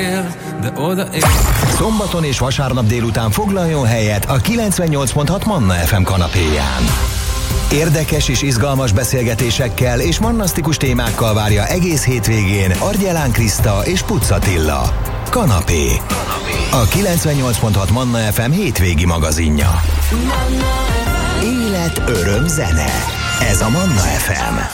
de odaér. Szombaton és vasárnap délután foglaljon helyet a 98.6 Manna FM kanapéján. Érdekes és izgalmas beszélgetésekkel és mannasztikus témákkal várja egész hétvégén Argyelán Kriszta és Puc Attila. Kanapé. A 98.6 Manna FM hétvégi magazinja. Élet, öröm, zene. Ez a Manna FM.